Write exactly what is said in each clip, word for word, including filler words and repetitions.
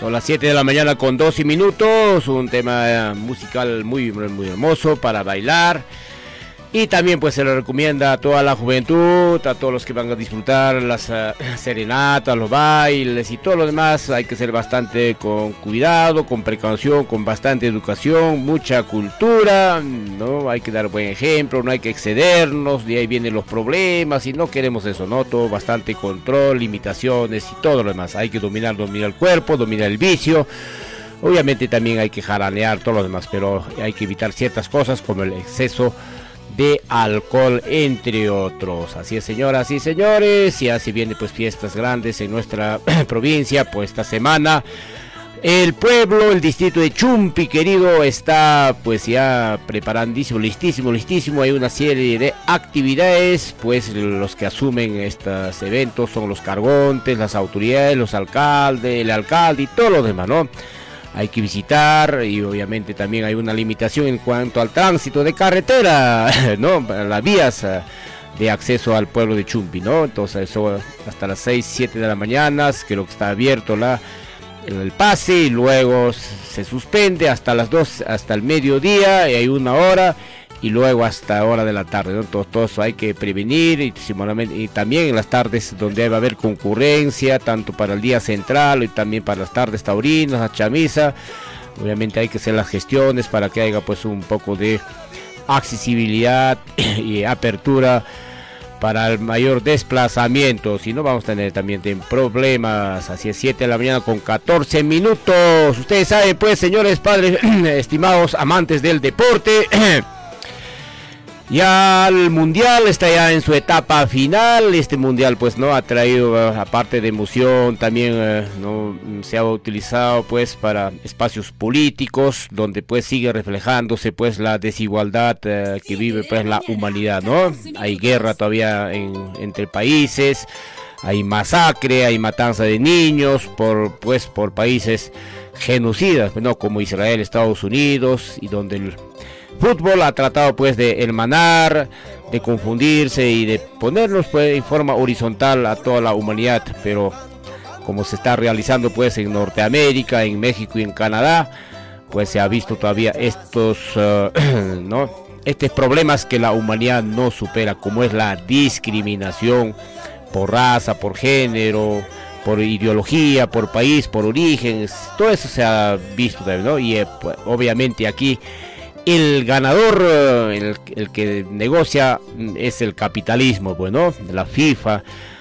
Son las siete de la mañana con doce minutos, un tema musical muy, muy hermoso para bailar. Y también pues se lo recomienda a toda la juventud, a todos los que van a disfrutar las uh, serenatas, los bailes y todo lo demás. Hay que ser bastante con cuidado, con precaución, con bastante educación, mucha cultura, ¿no? Hay que dar buen ejemplo, no hay que excedernos, de ahí vienen los problemas y no queremos eso, ¿no? Todo bastante control, limitaciones y todo lo demás. Hay que dominar, dominar el cuerpo, dominar el vicio. Obviamente también hay que jaranear todo lo demás, pero hay que evitar ciertas cosas como el exceso de alcohol, entre otros. Así es, señoras y señores, ya se vienen pues fiestas grandes en nuestra provincia. Pues esta semana el pueblo, el distrito de Chumpi, querido, está pues ya preparandísimo, listísimo, listísimo. Hay una serie de actividades, pues los que asumen estos eventos son los cargontes, las autoridades, los alcaldes, el alcalde y todo lo demás, ¿no? Hay que visitar y obviamente también hay una limitación en cuanto al tránsito de carretera, ¿no? Las vías de acceso al pueblo de Chumpi, ¿no? Entonces eso hasta las seis, siete de la mañana, creo que está abierto la, el pase y luego se suspende hasta las dos, hasta el mediodía, y hay una hora y luego hasta hora de la tarde, ¿no? Entonces todo eso hay que prevenir y, y también en las tardes donde va a haber concurrencia, tanto para el día central y también para las tardes taurinas, la chamisa. Obviamente hay que hacer las gestiones para que haya pues un poco de accesibilidad y apertura para el mayor desplazamiento, si no vamos a tener también problemas. Así es, siete de la mañana con catorce minutos. Ustedes saben pues, señores padres, estimados amantes del deporte, ya el mundial está ya en su etapa final. Este mundial pues no ha traído, aparte de emoción, también eh, no se ha utilizado pues para espacios políticos donde pues sigue reflejándose pues la desigualdad eh, que vive pues la humanidad, ¿no? Hay guerra todavía en, entre países, hay masacre, hay matanza de niños por pues por países genocidas, ¿no? Como Israel, Estados Unidos, y donde el fútbol ha tratado pues de hermanar, de confundirse y de ponernos pues en forma horizontal a toda la humanidad, pero como se está realizando pues en Norteamérica, en México y en Canadá, pues se ha visto todavía estos uh, no estos problemas que la humanidad no supera, como es la discriminación por raza, por género, por ideología, por país, por origen. Todo eso se ha visto, ¿no? Y eh, pues, obviamente aquí el ganador, el, el que negocia es el capitalismo, bueno, la FIFA,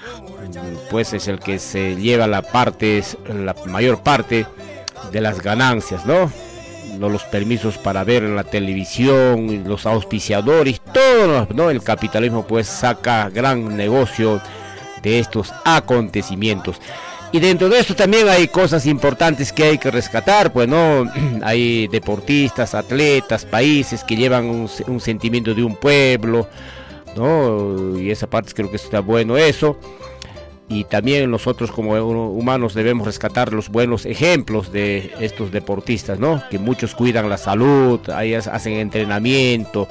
pues es el que se lleva la parte, la mayor parte de las ganancias, ¿no? No los permisos para ver en la televisión, los auspiciadores, todo, ¿no? El capitalismo pues saca gran negocio de estos acontecimientos. Y dentro de esto también hay cosas importantes que hay que rescatar, pues no, hay deportistas, atletas, países que llevan un, un sentimiento de un pueblo, ¿no? Y esa parte creo que está bueno eso. Y también nosotros como humanos debemos rescatar los buenos ejemplos de estos deportistas, ¿no? Que muchos cuidan la salud, ahí hacen entrenamiento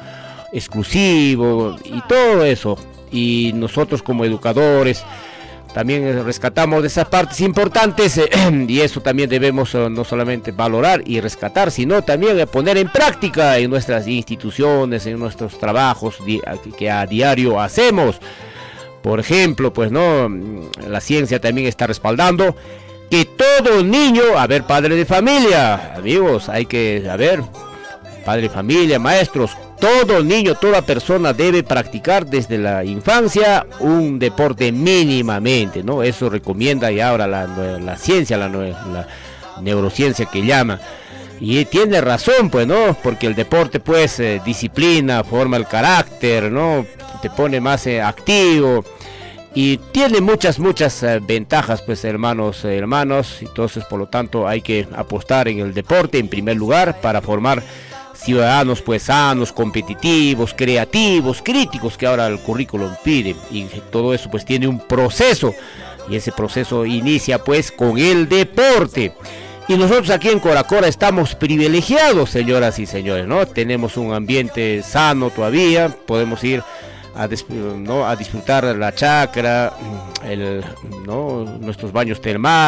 exclusivo y todo eso. Y nosotros como educadores también rescatamos de esas partes importantes, eh, y eso también debemos eh, no solamente valorar y rescatar, sino también eh, poner en práctica en nuestras instituciones, en nuestros trabajos di- que a diario hacemos. Por ejemplo, pues no, la ciencia también está respaldando que todo niño, a ver, padre de familia, amigos, hay que, a ver, padre de familia, maestros, todo niño, toda persona debe practicar desde la infancia un deporte mínimamente, ¿no? Eso recomienda y ahora la, la ciencia, la, la neurociencia que llama. Y tiene razón, pues, ¿no? Porque el deporte, pues, eh, disciplina, forma el carácter, ¿no? Te pone más eh, activo. Y tiene muchas, muchas eh, ventajas, pues, hermanos, eh, hermanos. Entonces, por lo tanto, hay que apostar en el deporte, en primer lugar, para formar ciudadanos pues sanos, competitivos, creativos, críticos, que ahora el currículum pide. Y todo eso pues tiene un proceso, y ese proceso inicia pues con el deporte. Y nosotros aquí en Coracora estamos privilegiados, señoras y señores, ¿no? Tenemos un ambiente sano todavía, podemos ir a, ¿no? a disfrutar la chacra, el, ¿no? nuestros baños termales.